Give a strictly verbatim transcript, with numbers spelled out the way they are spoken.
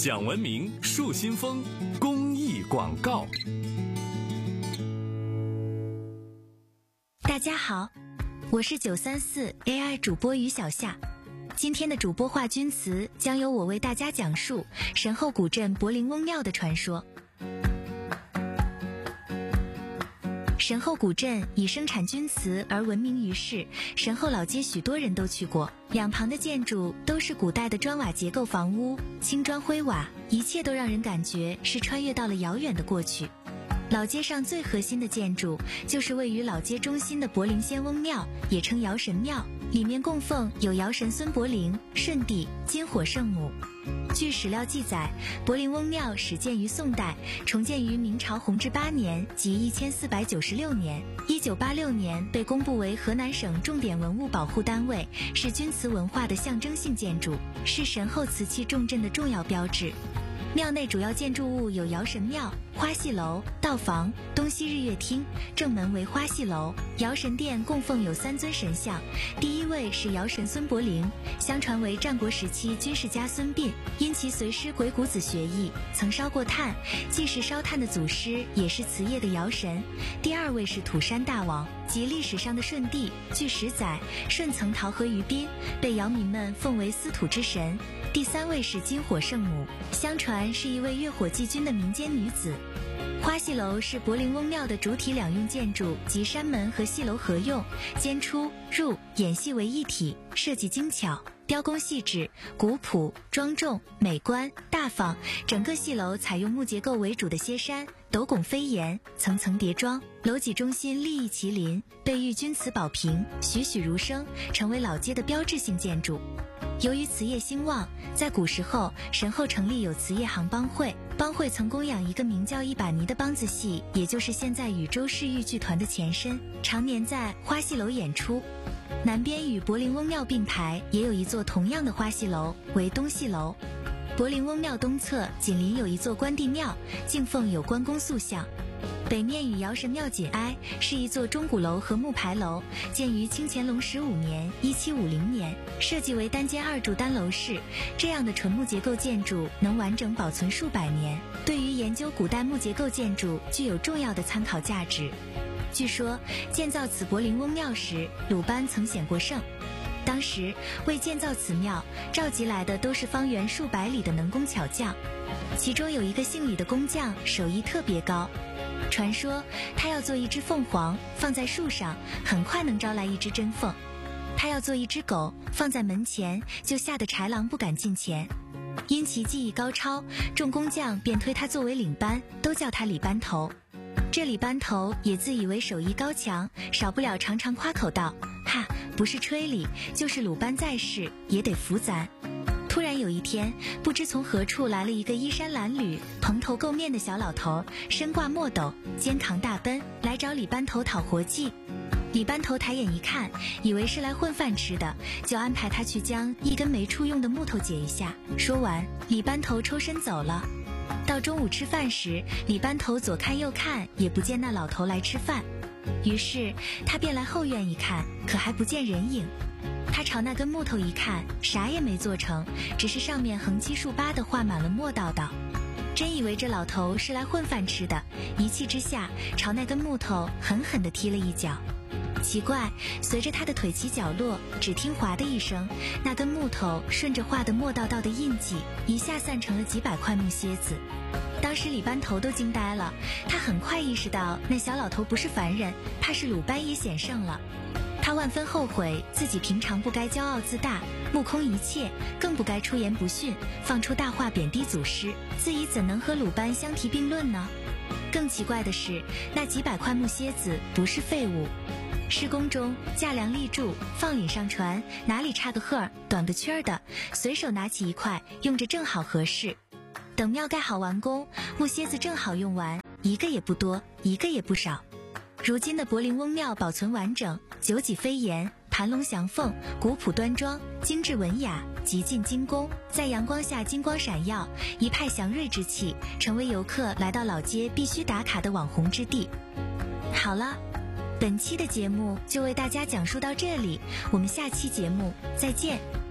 讲文明树新风公益广告。 大家好，我是九三四 A I 主播于小夏。今天的主播话钧词将由我为大家讲述神后古镇柏林翁庙的传说。神后古镇以生产钧瓷而闻名于世，神后老街许多人都去过，两旁的建筑都是古代的砖瓦结构房屋，青砖灰瓦，一切都让人感觉是穿越到了遥远的过去。老街上最核心的建筑就是位于老街中心的柏林仙翁庙，也称尧神庙，里面供奉有尧神孙伯龄、舜帝、金火圣母。据史料记载，柏林翁庙始建于宋代，重建于明朝弘治八年即一千四百九十六年，一九八六年被公布为河南省重点文物保护单位，是钧瓷文化的象征性建筑，是神后瓷器重镇的重要标志。庙内主要建筑物有尧神庙、花戏楼、道房、东西日月厅，正门为花戏楼。尧神殿供奉有三尊神像，第一位是尧神孙伯龄，相传为战国时期军事家孙膑，因其随师鬼谷子学艺，曾烧过炭，既是烧炭的祖师，也是瓷业的尧神。第二位是土山大王，即历史上的舜帝，据史载，舜曾逃河于滨，被尧民们奉为司土之神。第三位是金火圣母，相传是一位月火祭君的民间女子。花戏楼是柏林翁庙的主体两用建筑，即山门和戏楼合用，间出入演戏为一体，设计精巧，雕工细致，古朴庄重美观大方。整个戏楼采用木结构为主的歇山，斗拱飞檐，层层叠庄，楼脊中心立一麒麟，被玉钧瓷宝瓶，栩栩如生，成为老街的标志性建筑。由于瓷业兴旺，在古时候神后成立有瓷业行帮会，帮会曾供养一个名叫一把泥的梆子戏，也就是现在禹州市豫剧团的前身，常年在花戏楼演出。南边与柏林翁庙并排也有一座同样的花戏楼，为东戏楼。柏林翁庙东侧紧邻有一座关帝庙，敬奉有关公塑像。北面与尧神庙紧挨，是一座钟鼓楼和木牌楼，建于清乾隆十五年一七五零年，设计为单间二柱单楼式。这样的纯木结构建筑能完整保存数百年，对于研究古代木结构建筑具有重要的参考价值。据说建造此柏林翁庙时，鲁班曾显过圣。当时为建造此庙，召集来的都是方圆数百里的能工巧匠，其中有一个姓李的工匠手艺特别高。传说他要做一只凤凰，放在树上，很快能招来一只真凤。他要做一只狗，放在门前，就吓得豺狼不敢近前。因其技艺高超，众工匠便推他作为领班，都叫他李班头。这李班头也自以为手艺高强，少不了常常夸口道：哈，不是吹李，就是鲁班在世，也得服咱。突然有一天，不知从何处来了一个衣衫褴褛、蓬头垢面的小老头，身挂墨斗，肩扛大奔，来找李班头讨活计。李班头抬眼一看，以为是来混饭吃的，就安排他去将一根没处用的木头解一下。说完，李班头抽身走了。到中午吃饭时，李班头左看右看，也不见那老头来吃饭。于是他便来后院一看，可还不见人影。他朝那根木头一看，啥也没做成，只是上面横七竖八地画满了墨道道。真以为这老头是来混饭吃的，一气之下朝那根木头狠狠地踢了一脚。奇怪，随着他的腿起脚落，只听哗的一声，那根木头顺着画的墨道道的印记，一下散成了几百块木楔子。当时李班头都惊呆了，他很快意识到那小老头不是凡人，怕是鲁班也显圣了。他万分后悔自己平常不该骄傲自大，目空一切，更不该出言不逊，放出大话贬低祖师，自己怎能和鲁班相提并论呢？更奇怪的是，那几百块木楔子不是废物。施工中架梁立柱，放领上船，哪里差个赫儿短个圈儿的，随手拿起一块，用着正好合适。等庙盖好完工，木楔子正好用完，一个也不多，一个也不少。如今的柏林翁庙保存完整，九脊飞檐，盘龙翔凤，古朴端庄，精致文雅，极尽精工，在阳光下金光闪耀，一派祥瑞之气，成为游客来到老街必须打卡的网红之地。好了，本期的节目就为大家讲述到这里，我们下期节目再见。